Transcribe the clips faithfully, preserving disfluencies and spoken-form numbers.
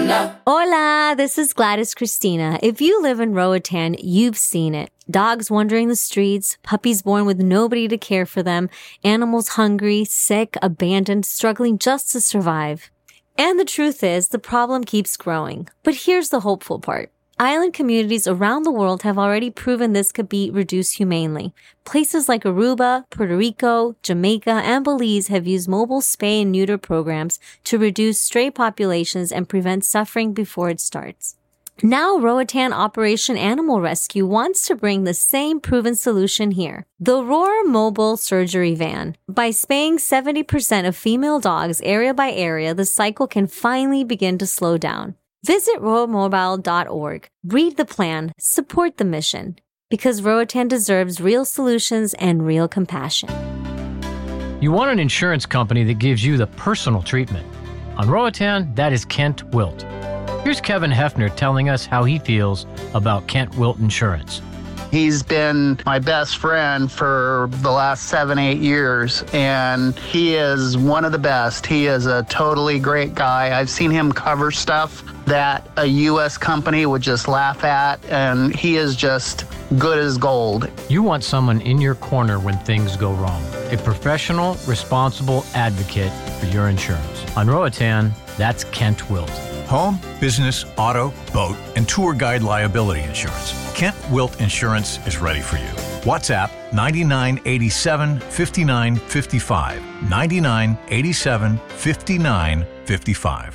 Christina. Hola, this is Gladys Christina. If you live in Roatan, you've seen it. Dogs wandering the streets, puppies born with nobody to care for them, animals hungry, sick, abandoned, struggling just to survive. And the truth is, the problem keeps growing. But here's the hopeful part. Island communities around the world have already proven this could be reduced humanely. Places like Aruba, Puerto Rico, Jamaica, and Belize have used mobile spay and neuter programs to reduce stray populations and prevent suffering before it starts. Now, Roatan Operation Animal Rescue wants to bring the same proven solution here. The Roar Mobile Surgery Van. By spaying seventy percent of female dogs area by area, the cycle can finally begin to slow down. Visit roar mobile dot org. Read the plan. Support the mission. Because Roatan deserves real solutions and real compassion. You want an insurance company that gives you the personal treatment. On Roatan, that is Kent Wilt. Here's Kevin Hefner telling us how he feels about Kent Wilt Insurance. He's been my best friend for the last seven, eight years, and he is one of the best. He is a totally great guy. I've seen him cover stuff that a U S company would just laugh at, and he is just good as gold. You want someone in your corner when things go wrong. A professional, responsible advocate for your insurance. On Roatan, that's Kent Wilt. Home, business, auto, boat, and tour guide liability insurance. Kent Wilt Insurance is ready for you. WhatsApp ninety-nine eighty-seven fifty-nine fifty-five. ninety-nine eighty-seven fifty-nine fifty-five.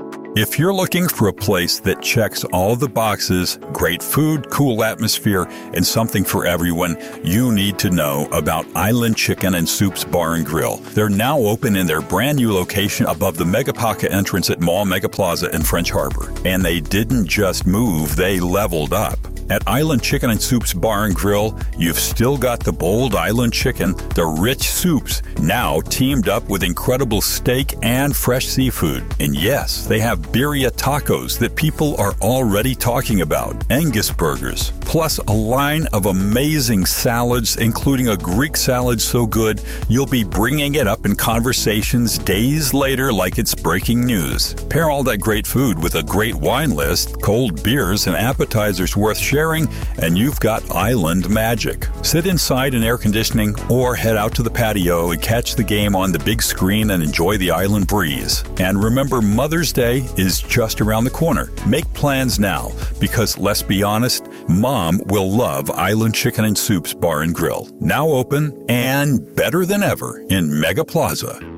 If you're looking for a place that checks all the boxes, great food, cool atmosphere, and something for everyone, you need to know about Island Chicken and Soups Bar and Grill. They're now open in their brand new location above the Megapaca entrance at Mall Mega Plaza in French Harbor. And they didn't just move, they leveled up. At Island Chicken and Soups Bar and Grill, you've still got the bold island chicken, the rich soups, now teamed up with incredible steak and fresh seafood. And yes, they have birria tacos that people are already talking about, Angus burgers, plus a line of amazing salads, including a Greek salad so good you'll be bringing it up in conversations days later like it's breaking news. Pair all that great food with a great wine list, cold beers, and appetizers worth sharing. Sharing, and you've got island magic. Sit inside in air conditioning or head out to the patio and catch the game on the big screen and enjoy the island breeze. And remember, Mother's Day is just around the corner. Make plans now, because let's be honest, Mom will love Island Chicken and Soups Bar and Grill. Now open and better than ever in Mega Plaza.